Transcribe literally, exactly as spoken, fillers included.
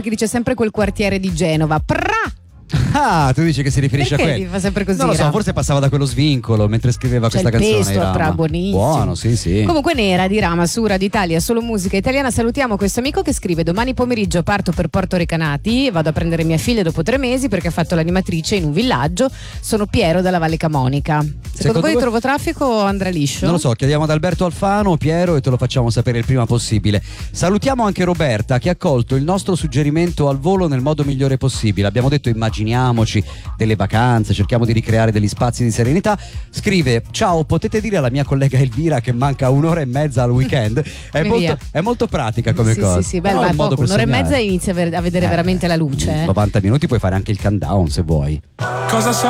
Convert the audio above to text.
perché dice sempre quel quartiere di Genova. Pra! Ah, tu dici che si riferisce Perché a quello? gli fa sempre così? Non lo so, Rama? forse passava da quello svincolo mentre scriveva C'è questa il canzone. pesto, Rama. tra buonissimo. Buono, sì, sì. Comunque Nera di Rama su Radio Italia, solo musica italiana. Salutiamo questo amico che scrive: domani pomeriggio parto per Porto Recanati, vado a prendere mia figlia dopo tre mesi perché ha fatto l'animatrice in un villaggio. Sono Piero dalla Valle Camonica. Secondo, Secondo voi voi trovo traffico o andrà liscio? Non lo so, chiediamo ad Alberto Alfano, Piero, e te lo facciamo sapere il prima possibile. Salutiamo anche Roberta che ha colto il nostro suggerimento al volo nel modo migliore possibile. Abbiamo detto immaginiamoci delle vacanze, cerchiamo di ricreare degli spazi di serenità. Scrive: ciao, potete dire alla mia collega Elvira che manca un'ora e mezza al weekend? È, molto, è molto pratica come sì, cosa. Sì, sì, bello, ma poco, un'ora e mezza inizia a vedere eh, veramente la luce. novanta minuti puoi fare anche il countdown se vuoi. Cosa so